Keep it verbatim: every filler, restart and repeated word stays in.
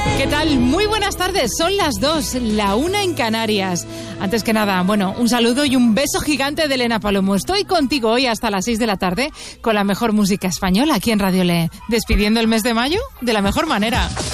¿Qué tal? Muy buenas tardes, son las dos, la una en Canarias. Antes que nada, bueno, un saludo y un beso gigante de Elena Palomo. Estoy contigo hoy hasta las seis de la tarde con la mejor música española aquí en Radio Le, despidiendo el mes de mayo de la mejor manera.